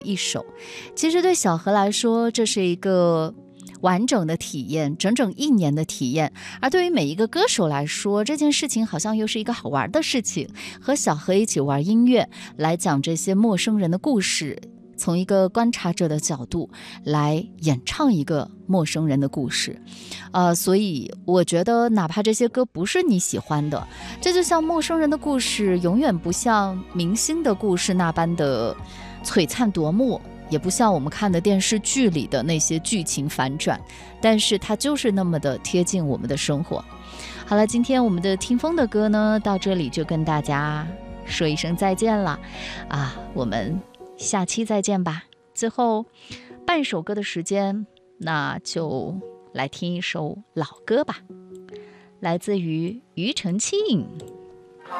一首。其实对小何来说，这是一个完整的体验，整整1年的体验。而对于每一个歌手来说，这件事情好像又是一个好玩的事情，和小何一起玩音乐，来讲这些陌生人的故事，从一个观察者的角度来演唱一个陌生人的故事。所以我觉得哪怕这些歌不是你喜欢的，这就像陌生人的故事永远不像明星的故事那般的璀璨夺目，也不像我们看的电视剧里的那些剧情反转，但是它就是那么的贴近我们的生活。好了，今天我们的听风的歌呢，到这里就跟大家说一声再见了我们下期再见吧。最后半首歌的时间，那就来听一首老歌吧，来自于庾澄庆，